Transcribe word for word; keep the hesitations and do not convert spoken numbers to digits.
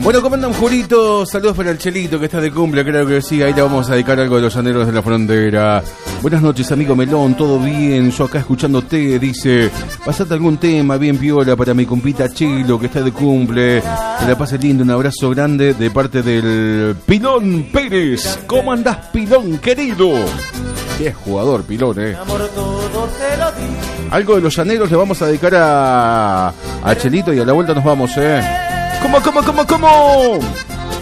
Bueno, ¿cómo andan, Jurito? Saludos para el Chelito que está de cumple, creo que sí. Ahí le vamos a dedicar algo de los llaneros de la frontera. Buenas noches, amigo Melón, ¿todo bien? Yo acá escuchándote, dice. Pasate algún tema bien piola para mi compita Chilo que está de cumple. Que la pase lindo, un abrazo grande de parte del Pilón Pérez. ¿Cómo andás, Pilón, querido? Qué jugador, Pilón, eh. Algo de los llaneros le vamos a dedicar a, a Chelito y a la vuelta nos vamos, eh. ¿Cómo, cómo, cómo, cómo?